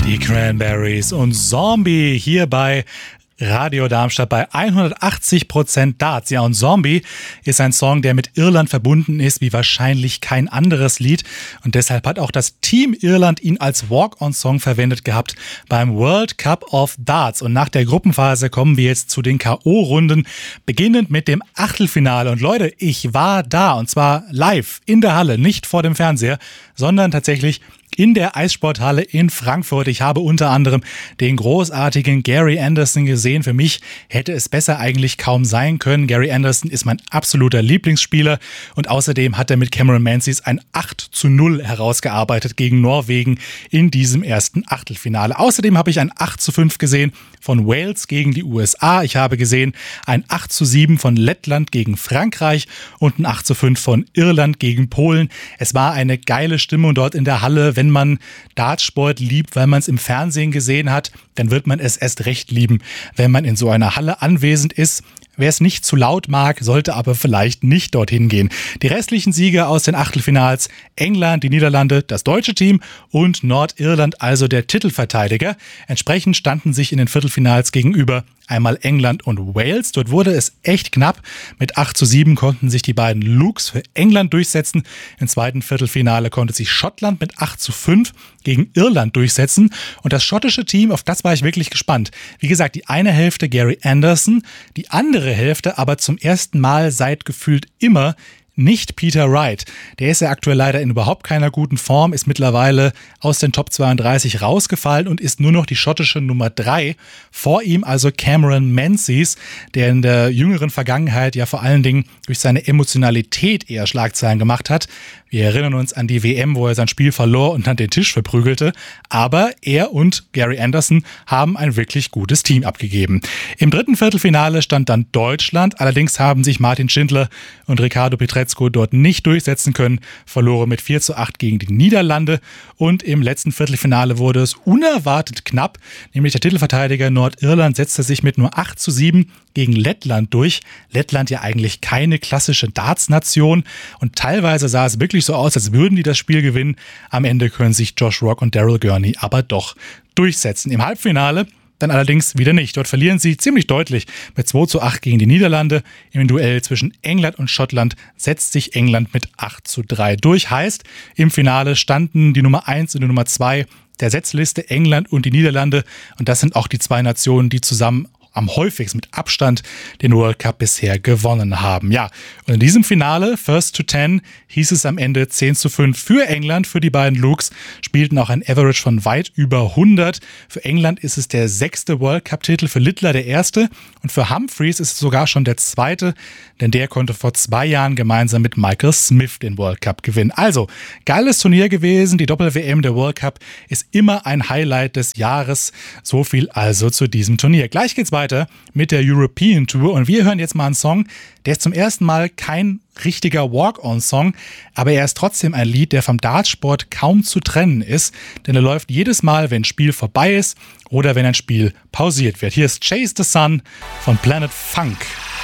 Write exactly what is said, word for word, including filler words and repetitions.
Die Cranberries und Zombie hier bei Radio Darmstadt bei hundertachtzig Prozent Darts. Ja, und Zombie ist ein Song, der mit Irland verbunden ist, wie wahrscheinlich kein anderes Lied. Und deshalb hat auch das Team Irland ihn als Walk-on-Song verwendet gehabt beim World Cup of Darts. Und nach der Gruppenphase kommen wir jetzt zu den K O-Runden, beginnend mit dem Achtelfinale. Und Leute, ich war da, und zwar live in der Halle, nicht vor dem Fernseher, sondern tatsächlich in der Eissporthalle in Frankfurt. Ich habe unter anderem den großartigen Gary Anderson gesehen. Für mich hätte es besser eigentlich kaum sein können. Gary Anderson ist mein absoluter Lieblingsspieler und außerdem hat er mit Cameron Menzies ein acht zu null herausgearbeitet gegen Norwegen in diesem ersten Achtelfinale. Außerdem habe ich ein acht zu fünf gesehen von Wales gegen die U S A. Ich habe gesehen ein acht zu sieben von Lettland gegen Frankreich und ein acht zu fünf von Irland gegen Polen. Es war eine geile Stimmung dort in der Halle. Wenn man Dartsport liebt, weil man es im Fernsehen gesehen hat, dann wird man es erst recht lieben, wenn man in so einer Halle anwesend ist. Wer es nicht zu laut mag, sollte aber vielleicht nicht dorthin gehen. Die restlichen Sieger aus den Achtelfinals: England, die Niederlande, das deutsche Team und Nordirland, also der Titelverteidiger. Entsprechend standen sich in den Viertelfinals gegenüber einmal England und Wales. Dort wurde es echt knapp. Mit acht zu sieben konnten sich die beiden Lukes für England durchsetzen. Im zweiten Viertelfinale konnte sich Schottland mit acht zu fünf gegen Irland durchsetzen. Und das schottische Team, auf das war ich wirklich gespannt. Wie gesagt, die eine Hälfte Gary Anderson, die andere Hälfte aber zum ersten Mal seit gefühlt immer nicht Peter Wright. Der ist ja aktuell leider in überhaupt keiner guten Form, ist mittlerweile aus den Top zweiunddreißig rausgefallen und ist nur noch die schottische Nummer drei. Vor ihm also Cameron Menzies, der in der jüngeren Vergangenheit ja vor allen Dingen durch seine Emotionalität eher Schlagzeilen gemacht hat. Wir erinnern uns an die W M, wo er sein Spiel verlor und dann den Tisch verprügelte. Aber er und Gary Anderson haben ein wirklich gutes Team abgegeben. Im dritten Viertelfinale stand dann Deutschland. Allerdings haben sich Martin Schindler und Riccardo Pietrezco dort nicht durchsetzen können, verloren mit vier zu acht gegen die Niederlande. Und im letzten Viertelfinale wurde es unerwartet knapp, nämlich der Titelverteidiger Nordirland setzte sich mit nur acht zu sieben gegen Lettland durch. Lettland ja eigentlich keine klassische Darts-Nation und teilweise sah es wirklich so aus, als würden die das Spiel gewinnen. Am Ende können sich Josh Rock und Daryl Gurney aber doch durchsetzen. Im Halbfinale dann allerdings wieder nicht. Dort verlieren sie ziemlich deutlich mit zwei zu acht gegen die Niederlande. Im Duell zwischen England und Schottland setzt sich England mit acht zu drei durch. Heißt, im Finale standen die Nummer eins und die Nummer zwei der Setzliste, England und die Niederlande. Und das sind auch die zwei Nationen, die zusammen am häufigsten mit Abstand den World Cup bisher gewonnen haben. Ja, und in diesem Finale, First to Ten, hieß es am Ende zehn zu fünf für England. Für die beiden Lukes spielten auch ein Average von weit über hundert. Für England ist es der sechste World Cup-Titel, für Littler der erste und für Humphreys ist es sogar schon der zweite, denn der konnte vor zwei Jahren gemeinsam mit Michael Smith den World Cup gewinnen. Also, geiles Turnier gewesen. Die Doppel-W M der World Cup ist immer ein Highlight des Jahres. So viel also zu diesem Turnier. Gleich geht's weiter mit der European Tour und wir hören jetzt mal einen Song, der ist zum ersten Mal kein richtiger Walk-on-Song, aber er ist trotzdem ein Lied, der vom Dartsport kaum zu trennen ist, denn er läuft jedes Mal, wenn ein Spiel vorbei ist oder wenn ein Spiel pausiert wird. Hier ist Chase the Sun von Planet Funk.